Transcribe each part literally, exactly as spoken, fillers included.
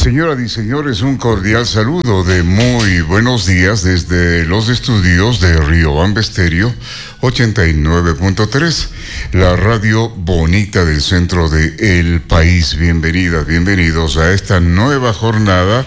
Señoras y señores, un cordial saludo de muy buenos días desde los estudios de Riobamba Estéreo ochenta y nueve punto tres, la radio bonita del centro del país. Bienvenidas, bienvenidos a esta nueva jornada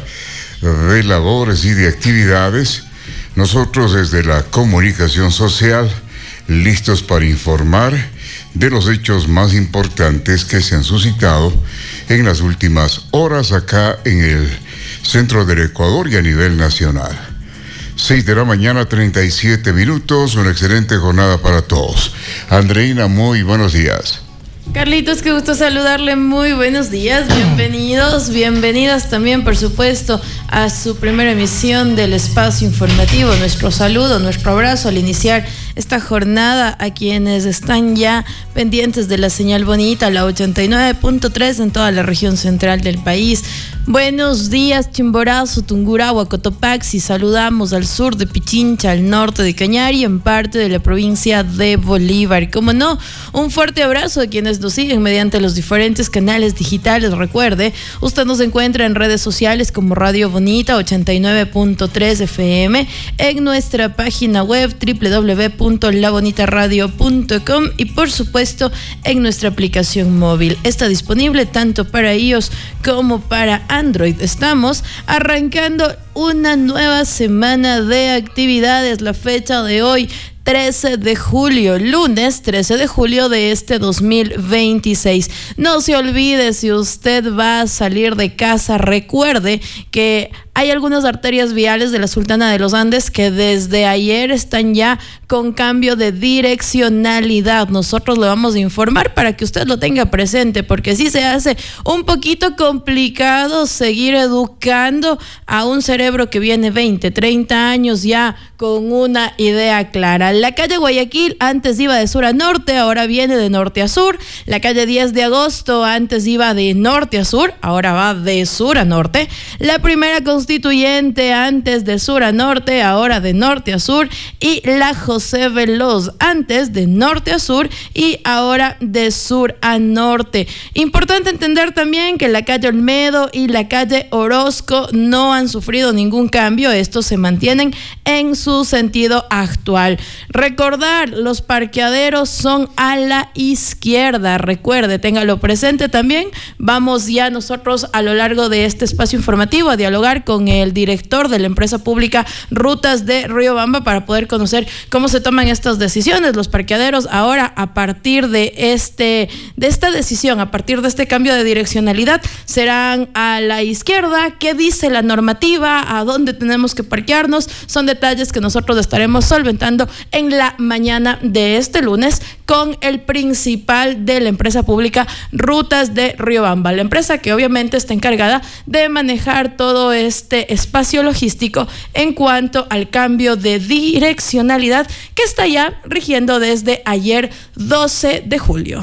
de labores y de actividades. Nosotros desde la comunicación social, listos para informar de los hechos más importantes que se han suscitado en las últimas horas acá en el centro del Ecuador y a nivel nacional. seis de la mañana, treinta y siete minutos, una excelente jornada para todos. Andreina, muy buenos días. Carlitos, qué gusto saludarle, muy buenos días, bienvenidos, bienvenidas también, por supuesto, a su primera emisión del espacio informativo. Nuestro saludo, nuestro abrazo al iniciar esta jornada a quienes están ya pendientes de la señal bonita, la ochenta y nueve punto tres en toda la región central del país. Buenos días, Chimborazo, Tungurahua, Cotopaxi. Saludamos al sur de Pichincha, al norte de Cañari, en parte de la provincia de Bolívar. Como no, un fuerte abrazo a quienes nos siguen mediante los diferentes canales digitales. Recuerde, usted nos encuentra en redes sociales como Radio Bonita ochenta y nueve punto tres F M, en nuestra página web doble u doble u doble u punto la bonita radio punto com y por supuesto en nuestra aplicación móvil. Está disponible tanto para iOS como para Android. Estamos arrancando una nueva semana de actividades. La fecha de hoy, trece de julio, lunes trece de julio de este dos mil veintiséis. No se olvide, si usted va a salir de casa, recuerde que hay algunas arterias viales de la Sultana de los Andes que desde ayer están ya con cambio de direccionalidad. Nosotros le vamos a informar para que usted lo tenga presente, porque sí se hace un poquito complicado seguir educando a un cerebro que viene veinte, treinta años ya con una idea clara. La calle Guayaquil antes iba de sur a norte, ahora viene de norte a sur. La calle diez de agosto antes iba de norte a sur, ahora va de sur a norte. La primera Constituyente antes de sur a norte, ahora de norte a sur. Y la José Veloz antes de norte a sur y ahora de sur a norte. Importante entender también que la calle Olmedo y la calle Orozco no han sufrido ningún cambio. Estos se mantienen en su sentido actual. Recordar, los parqueaderos son a la izquierda. Recuerde, téngalo presente también. Vamos ya nosotros a lo largo de este espacio informativo a dialogar con el director de la empresa pública Rutas de Riobamba para poder conocer cómo se toman estas decisiones. Los parqueaderos ahora, a partir de este de esta decisión, a partir de este cambio de direccionalidad, serán a la izquierda. ¿Qué dice la normativa? ¿A dónde tenemos que parquearnos? Son detalles que nosotros estaremos solventando en la mañana de este lunes con el principal de la empresa pública Rutas de Riobamba, la empresa que obviamente está encargada de manejar todo este espacio logístico en cuanto al cambio de direccionalidad que está ya rigiendo desde ayer doce de julio.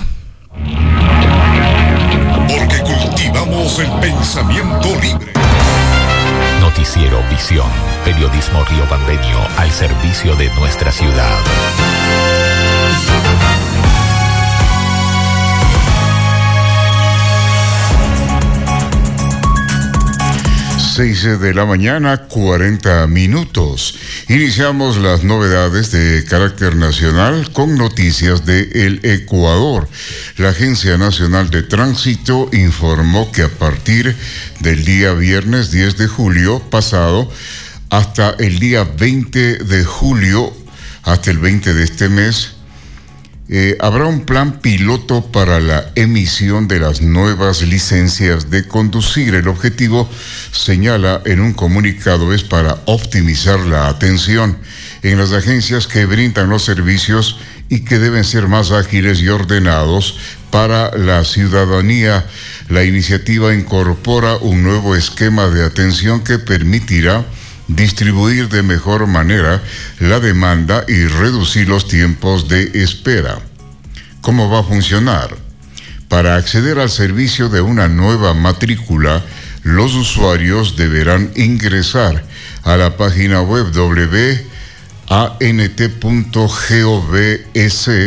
Porque cultivamos el pensamiento libre. Noticiero Visión, periodismo riobambeño al servicio de nuestra ciudad. seis de la mañana, cuarenta minutos. Iniciamos las novedades de carácter nacional con noticias de El Ecuador. La Agencia Nacional de Tránsito informó que a partir del día viernes diez de julio pasado hasta el día veinte de julio, hasta el veinte de este mes, Eh, habrá un plan piloto para la emisión de las nuevas licencias de conducir. El objetivo, señala en un comunicado, es para optimizar la atención en las agencias que brindan los servicios y que deben ser más ágiles y ordenados para la ciudadanía. La iniciativa incorpora un nuevo esquema de atención que permitirá distribuir de mejor manera la demanda y reducir los tiempos de espera. ¿Cómo va a funcionar? Para acceder al servicio de una nueva matrícula, los usuarios deberán ingresar a la página web doble u doble u doble u punto a n t punto gov punto es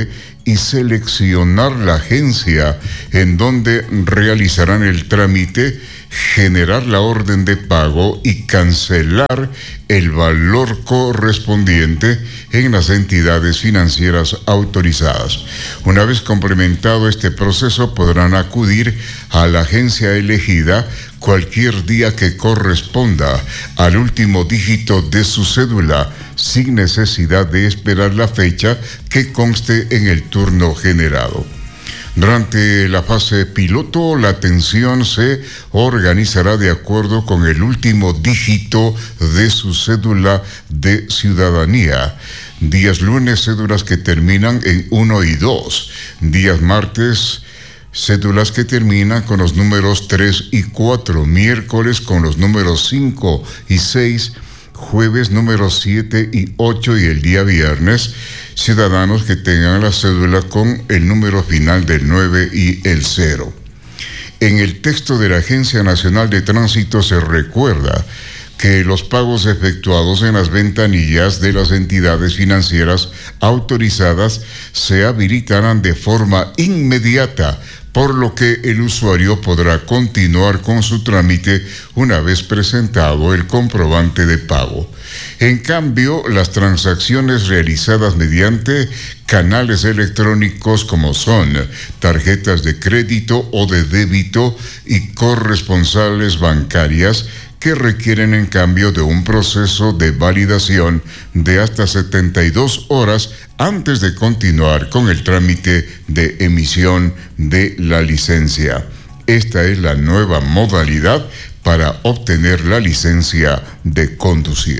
y seleccionar la agencia en donde realizarán el trámite, generar la orden de pago y cancelar el valor correspondiente en las entidades financieras autorizadas. Una vez complementado este proceso, podrán acudir a la agencia elegida cualquier día que corresponda al último dígito de su cédula, sin necesidad de esperar la fecha que conste en el turno generado. Durante la fase piloto, la atención se organizará de acuerdo con el último dígito de su cédula de ciudadanía. Días lunes, cédulas que terminan en uno y dos. Días martes, cédulas que terminan con los números tres y cuatro. Miércoles con los números cinco y seis. Jueves números siete y ocho y el día viernes, ciudadanos que tengan la cédula con el número final del nueve y el cero. En el texto de la Agencia Nacional de Tránsito se recuerda que los pagos efectuados en las ventanillas de las entidades financieras autorizadas se habilitarán de forma inmediata, por lo que el usuario podrá continuar con su trámite una vez presentado el comprobante de pago. En cambio, las transacciones realizadas mediante canales electrónicos como son tarjetas de crédito o de débito y corresponsales bancarias, que requieren en cambio de un proceso de validación de hasta setenta y dos horas antes de continuar con el trámite de emisión de la licencia. Esta es la nueva modalidad para obtener la licencia de conducir.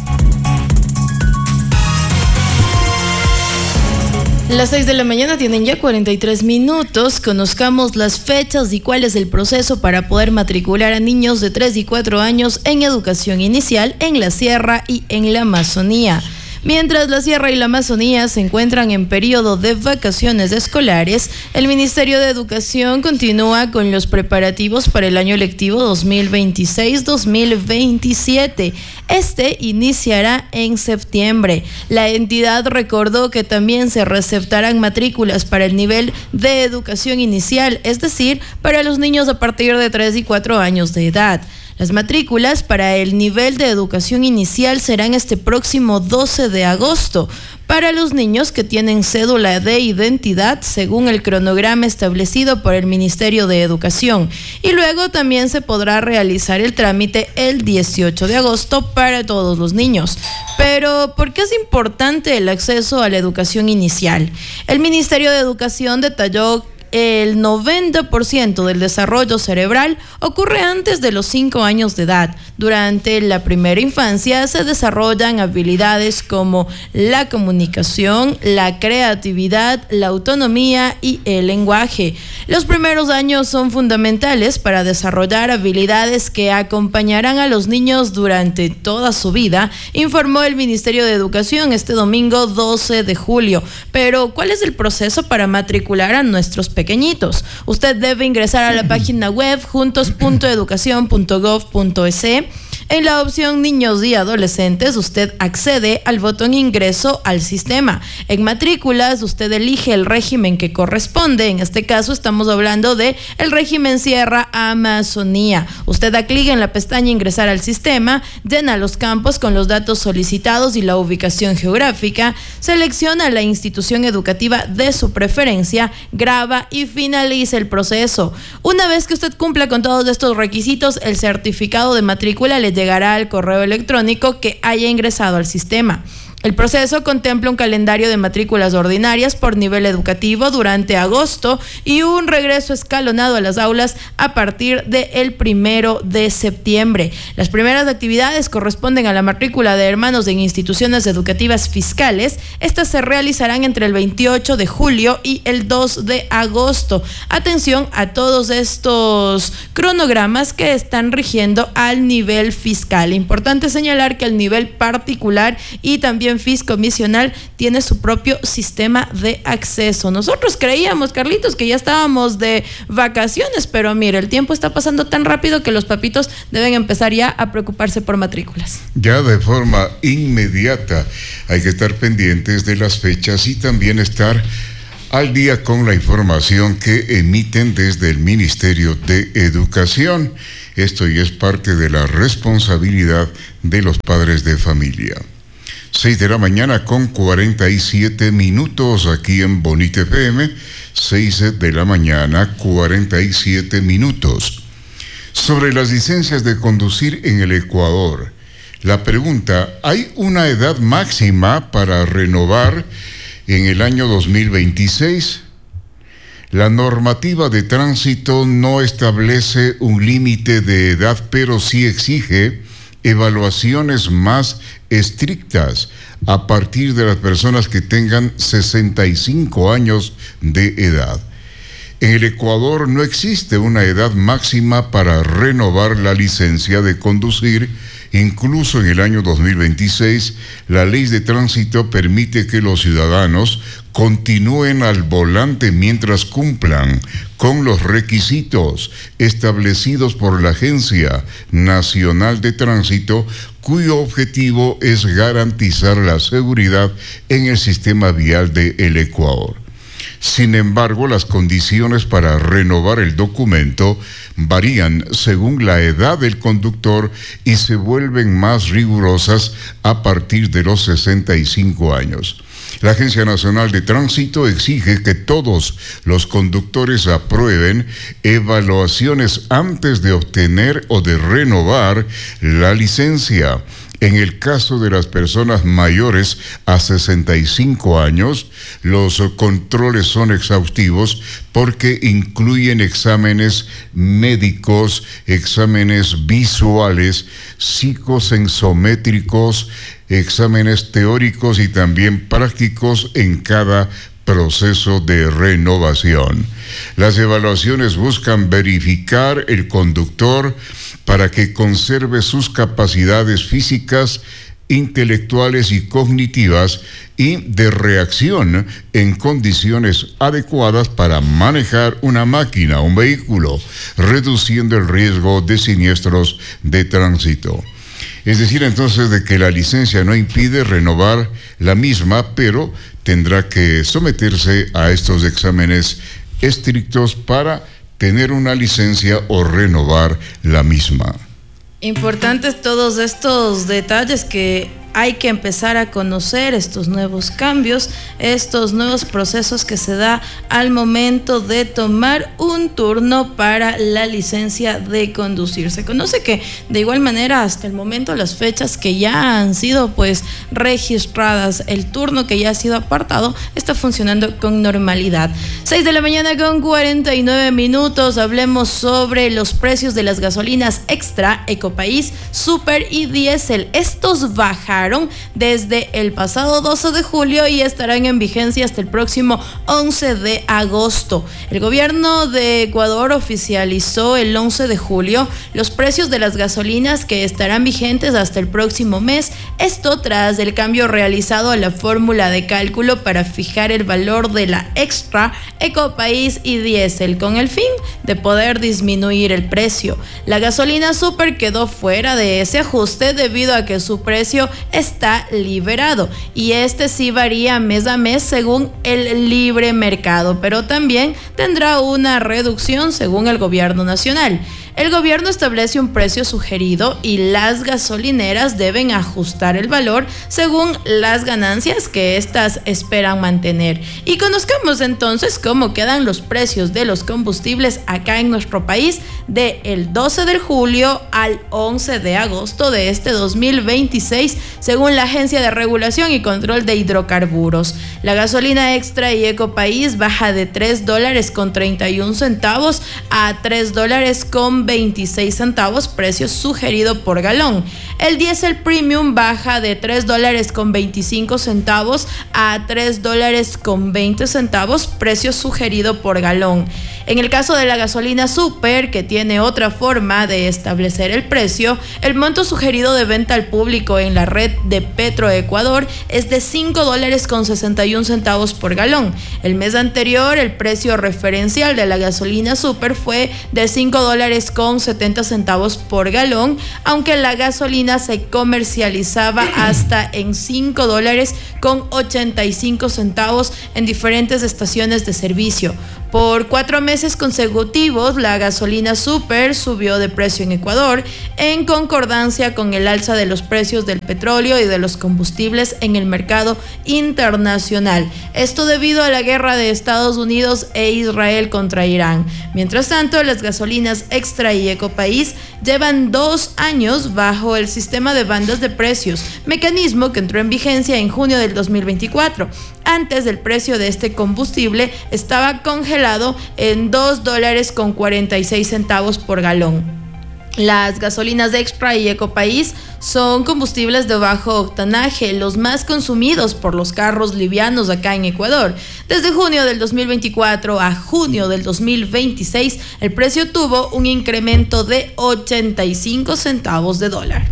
Las seis de la mañana tienen ya cuarenta y tres minutos. Conozcamos las fechas y cuál es el proceso para poder matricular a niños de tres y cuatro años en educación inicial en la Sierra y en la Amazonía. Mientras la Sierra y la Amazonía se encuentran en periodo de vacaciones escolares, el Ministerio de Educación continúa con los preparativos para el año lectivo dos mil veintiséis dos mil veintisiete. Este iniciará en septiembre. La entidad recordó que también se receptarán matrículas para el nivel de educación inicial, es decir, para los niños a partir de tres y cuatro años de edad. Las matrículas para el nivel de educación inicial serán este próximo doce de agosto para los niños que tienen cédula de identidad según el cronograma establecido por el Ministerio de Educación, y luego también se podrá realizar el trámite el dieciocho de agosto para todos los niños. Pero, ¿por qué es importante el acceso a la educación inicial? El Ministerio de Educación detalló el noventa por ciento del desarrollo cerebral ocurre antes de los cinco años de edad. Durante la primera infancia se desarrollan habilidades como la comunicación, la creatividad, la autonomía y el lenguaje. Los primeros años son fundamentales para desarrollar habilidades que acompañarán a los niños durante toda su vida, informó el Ministerio de Educación este domingo doce de julio. Pero, ¿cuál es el proceso para matricular a nuestros pequeños? pequeñitos? Usted debe ingresar a la página web juntos punto educación punto gov punto es. En la opción Niños y Adolescentes, usted accede al botón Ingreso al sistema. En Matrículas, usted elige el régimen que corresponde. En este caso, estamos hablando de el régimen Sierra Amazonía. Usted da clic en la pestaña Ingresar al sistema, llena los campos con los datos solicitados y la ubicación geográfica, selecciona la institución educativa de su preferencia, graba y finaliza el proceso. Una vez que usted cumpla con todos estos requisitos, el certificado de matrícula le llegará al correo electrónico que haya ingresado al sistema. El proceso contempla un calendario de matrículas ordinarias por nivel educativo durante agosto y un regreso escalonado a las aulas a partir del primero de septiembre. Las primeras actividades corresponden a la matrícula de hermanos en instituciones educativas fiscales. Estas se realizarán entre el veintiocho de julio y el dos de agosto. Atención a todos estos cronogramas que están rigiendo al nivel fiscal. Importante señalar que el nivel particular y también fiscomisional tiene su propio sistema de acceso. Nosotros creíamos, Carlitos, que ya estábamos de vacaciones, pero mire, el tiempo está pasando tan rápido que los papitos deben empezar ya a preocuparse por matrículas. Ya de forma inmediata hay que estar pendientes de las fechas y también estar al día con la información que emiten desde el Ministerio de Educación. Esto ya es parte de la responsabilidad de los padres de familia. seis de la mañana con cuarenta y siete minutos aquí en Bonita F M. seis de la mañana, cuarenta y siete minutos. Sobre las licencias de conducir en el Ecuador, la pregunta: ¿hay una edad máxima para renovar en el año dos mil veintiséis? La normativa de tránsito no establece un límite de edad, pero sí exige evaluaciones más estrictas a partir de las personas que tengan sesenta y cinco años de edad. En el Ecuador no existe una edad máxima para renovar la licencia de conducir. Incluso en el año dos mil veintiséis, la ley de tránsito permite que los ciudadanos continúen al volante mientras cumplan con los requisitos establecidos por la Agencia Nacional de Tránsito, cuyo objetivo es garantizar la seguridad en el sistema vial del Ecuador. Sin embargo, las condiciones para renovar el documento varían según la edad del conductor y se vuelven más rigurosas a partir de los sesenta y cinco años. La Agencia Nacional de Tránsito exige que todos los conductores aprueben evaluaciones antes de obtener o de renovar la licencia. En el caso de las personas mayores a sesenta y cinco años, los controles son exhaustivos porque incluyen exámenes médicos, exámenes visuales, psicosensométricos, exámenes teóricos y también prácticos en cada proceso de renovación. Las evaluaciones buscan verificar el conductor para que conserve sus capacidades físicas, intelectuales y cognitivas y de reacción en condiciones adecuadas para manejar una máquina, un vehículo, reduciendo el riesgo de siniestros de tránsito. Es decir, entonces, de que la licencia no impide renovar la misma, pero tendrá que someterse a estos exámenes estrictos para tener una licencia o renovar la misma. Importantes todos estos detalles que hay que empezar a conocer, estos nuevos cambios, estos nuevos procesos que se da al momento de tomar un turno para la licencia de conducir. Se conoce que de igual manera hasta el momento las fechas que ya han sido pues registradas, el turno que ya ha sido apartado, está funcionando con normalidad. seis de la mañana con cuarenta y nueve minutos, hablemos sobre los precios de las gasolinas extra, Ecopaís, Super y Diésel. Estos bajaron desde el pasado doce de julio y estarán en vigencia hasta el próximo once de agosto. El gobierno de Ecuador oficializó el once de julio los precios de las gasolinas que estarán vigentes hasta el próximo mes. Esto tras el cambio realizado a la fórmula de cálculo para fijar el valor de la extra, Ecopaís y Diésel con el fin de poder disminuir el precio. La gasolina Super quedó fuera de ese ajuste debido a que su precio está liberado y este sí varía mes a mes según el libre mercado, pero también tendrá una reducción según el gobierno nacional. El gobierno establece un precio sugerido y las gasolineras deben ajustar el valor según las ganancias que éstas esperan mantener. Y conozcamos entonces cómo quedan los precios de los combustibles acá en nuestro país del doce de julio al once de agosto de este dos mil veintiséis, según la Agencia de Regulación y Control de Hidrocarburos. La gasolina extra y Ecopaís baja de tres dólares con treinta y un centavos a tres dólares con veintiséis centavos, precio sugerido por galón. El diésel premium baja de tres dólares con veinticinco centavos a tres dólares con veinte centavos, precio sugerido por galón. En el caso de la gasolina super, que tiene otra forma de establecer el precio, el monto sugerido de venta al público en la red de Petroecuador es de cinco dólares con sesenta y un centavos por galón. El mes anterior, el precio referencial de la gasolina super fue de cinco dólares con setenta centavos por galón, aunque la gasolina se comercializaba hasta en cinco dólares con ochenta y cinco centavos en diferentes estaciones de servicio. Por cuatro meses consecutivos, la gasolina super subió de precio en Ecuador, en concordancia con el alza de los precios del petróleo y de los combustibles en el mercado internacional. Esto debido a la guerra de Estados Unidos e Israel contra Irán. Mientras tanto, las gasolinas Extra y Ecopaís llevan dos años bajo el sistema de bandas de precios, mecanismo que entró en vigencia en junio del dos mil veinticuatro. Antes, el precio de este combustible estaba congelado en dos dólares con cuarenta y seis centavos por galón. Las gasolinas Extra y Ecopaís son combustibles de bajo octanaje, los más consumidos por los carros livianos acá en Ecuador. Desde junio del dos mil veinticuatro a junio del dos mil veintiséis, el precio tuvo un incremento de ochenta y cinco centavos de dólar.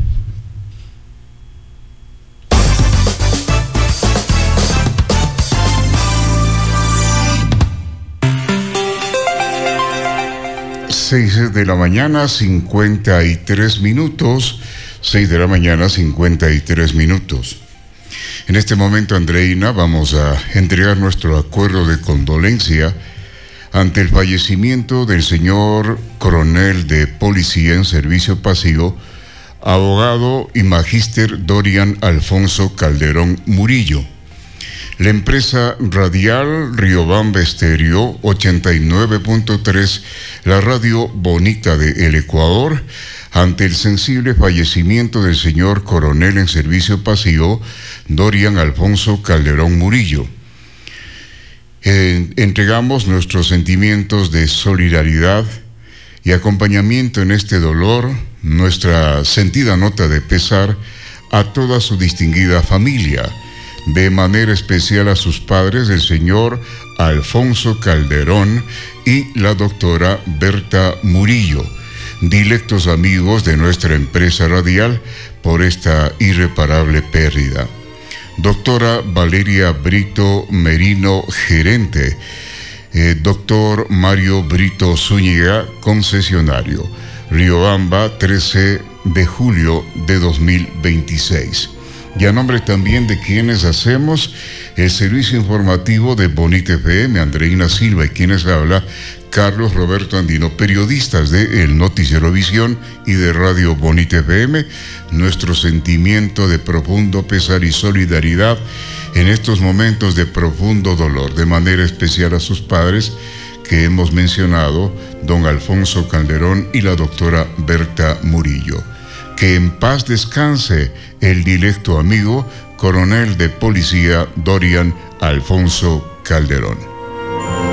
seis de la mañana, cincuenta y tres minutos. seis de la mañana, cincuenta y tres minutos. En este momento, Andreina, vamos a entregar nuestro acuerdo de condolencia ante el fallecimiento del señor coronel de policía en servicio pasivo, abogado y magíster Dorian Alfonso Calderón Murillo. La empresa radial Riobamba Estéreo ochenta y nueve punto tres, la radio bonita de El Ecuador, ante el sensible fallecimiento del señor coronel en servicio pasivo, Dorian Alfonso Calderón Murillo. Eh, entregamos nuestros sentimientos de solidaridad y acompañamiento en este dolor, nuestra sentida nota de pesar a toda su distinguida familia, de manera especial a sus padres, el señor Alfonso Calderón y la doctora Berta Murillo, dilectos amigos de nuestra empresa radial, por esta irreparable pérdida. Doctora Valeria Brito Merino, gerente. Eh, doctor Mario Brito Zúñiga, concesionario. Riobamba, trece de julio de dos mil veintiséis. Y a nombre también de quienes hacemos el servicio informativo de Bonita F M, Andreina Silva, y quienes habla, Carlos Roberto Andino, periodistas de El Noticiero Visión y de Radio Bonita F M, nuestro sentimiento de profundo pesar y solidaridad en estos momentos de profundo dolor, de manera especial a sus padres que hemos mencionado, don Alfonso Calderón y la doctora Berta Murillo. Que en paz descanse el dilecto amigo, coronel de policía Dorian Alfonso Calderón.